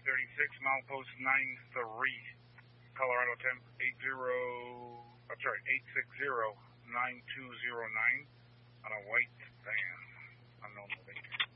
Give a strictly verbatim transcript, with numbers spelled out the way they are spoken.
thirty-six, milepost nine three, Colorado temp eight zero, I'm sorry, eight six zero nine two zero nine on a white van, unknown plate.